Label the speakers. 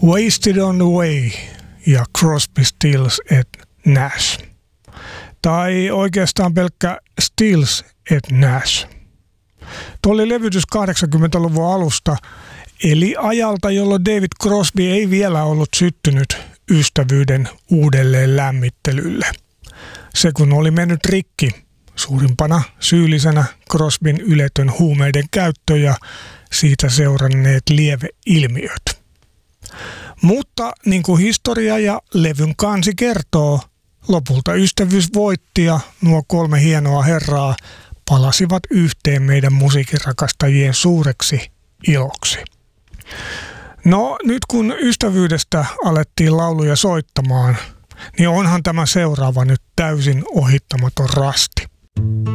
Speaker 1: Wasted on the Way ja Crosby, Stills et Nash. Tai oikeastaan pelkkä Stills et Nash. Tuo oli levytys 80-luvun alusta, eli ajalta, jolloin David Crosby ei vielä ollut syttynyt ystävyyden uudelleen lämmittelylle. Se kun oli mennyt rikki, suurimpana syyllisenä Crosbyn yletön huumeiden käyttö ja siitä seuranneet lieveilmiöt. Mutta niin kuin historia ja levyn kansi kertoo, lopulta ystävyys voitti ja nuo 3 hienoa herraa palasivat yhteen meidän musiikinrakastajien suureksi iloksi. No nyt kun ystävyydestä alettiin lauluja soittamaan, niin onhan tämä seuraava nyt täysin ohittamaton rasti.